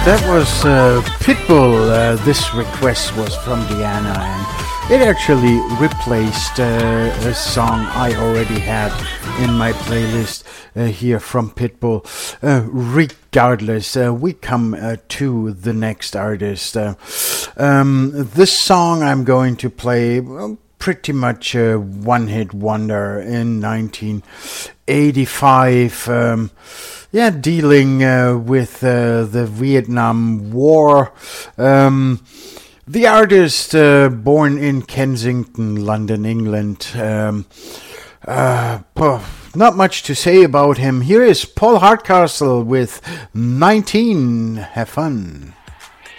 That was Pitbull. This request was from Diana, and it actually replaced a song I already had in my playlist here from Pitbull. Regardless, we come to the next artist. This song I'm going to play, pretty much a one-hit wonder in 1985. Dealing with the Vietnam War. The artist, born in Kensington, London, England. Not much to say about him. Here is Paul Hardcastle with 19. Have fun.